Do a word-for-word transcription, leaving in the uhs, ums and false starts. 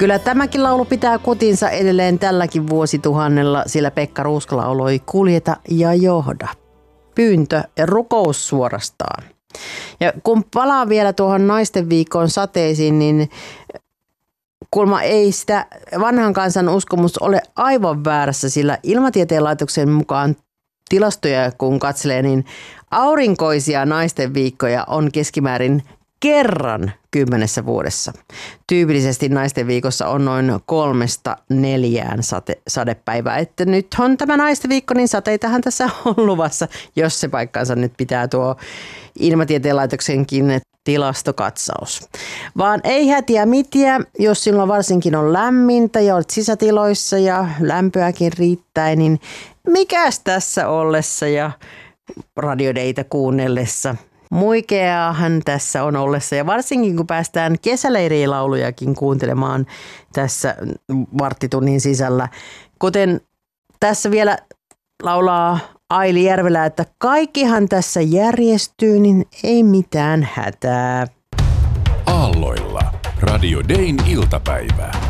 Kyllä tämäkin laulu pitää kutinsa edelleen tälläkin vuosituhannella, sillä Pekka Ruuska lauloi Kuljeta ja johda. Pyyntö ja rukous suorastaan. Ja kun palaan vielä tuohon naisten viikon sateisiin, niin kulma ei sitä vanhan kansan uskomus ole aivan väärässä, sillä Ilmatieteen laitoksen mukaan tilastoja kun katselee, niin aurinkoisia naisten viikkoja on keskimäärin kerran kymmenessä vuodessa. Tyypillisesti naisten viikossa on noin kolmesta neljään sate, sadepäivää. Että nyt on tämä naisten viikko, niin sateitahan tässä on luvassa, jos se paikkansa nyt pitää tuo Ilmatieteen laitoksenkin tilastokatsaus. Vaan ei hätiä mitiä, jos silloin varsinkin on lämmintä ja olet sisätiloissa ja lämpöäkin riittää, niin mikäs tässä ollessa ja radiodeita kuunnellessa. Muikeaahan tässä on ollessa ja varsinkin kun päästään kesäleirilaulujakin kuuntelemaan tässä varttitunnin sisällä. Kuten tässä vielä laulaa Aili Järvelä, että kaikkihan tässä järjestyy, niin ei mitään hätää. Aalloilla Radio Dayn iltapäivää.